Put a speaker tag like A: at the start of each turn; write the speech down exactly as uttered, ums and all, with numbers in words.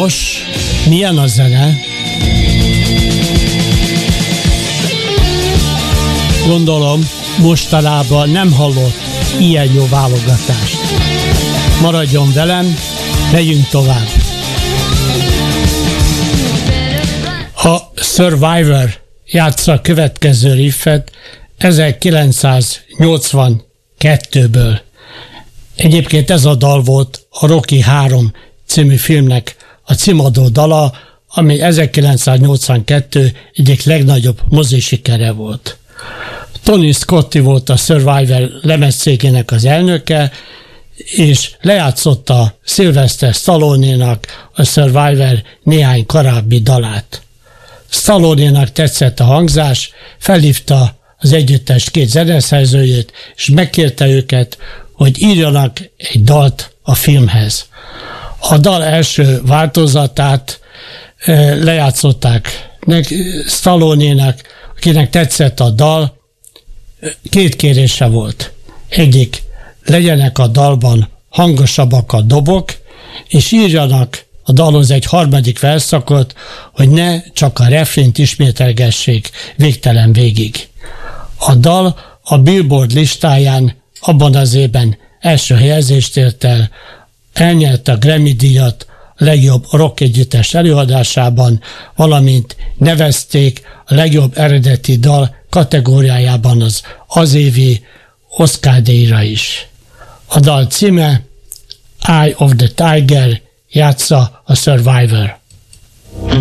A: Nos, milyen a zene? Gondolom, mostanában nem hallott ilyen jó válogatást. Maradjon velem, megyünk tovább. A Survivor játsza a következő riffet ezerkilencszáznyolcvankettőből. Egyébként ez a dal volt a Rocky három című filmnek a címadó dala, ami ezerkilencszáznyolcvankettő egyik legnagyobb mozisikere volt. Tony Scotti volt a Survivor lemezcégének az elnöke, és lejátszotta Sylvester Stallone-nak a Survivor néhány korábbi dalát. Stallone-nak tetszett a hangzás, felhívta az együttes két zeneszerzőjét, és megkérte őket, hogy írjanak egy dalt a filmhez. A dal első változatát lejátszották Stallone-nak, akinek tetszett a dal. Két kérése volt. Egyik, legyenek a dalban hangosabbak a dobok, és írjanak a dalhoz egy harmadik verszakot, hogy ne csak a refrént ismételgessék végtelen végig. A dal a Billboard listáján abban az évben első helyezést ért el, elnyerte a Grammy-díjat a legjobb rock együttes előadásában, valamint nevezték a legjobb eredeti dal kategóriájában az az évi Oscar-díjra is. A dal címe Eye of the Tiger, játsza a Survivor.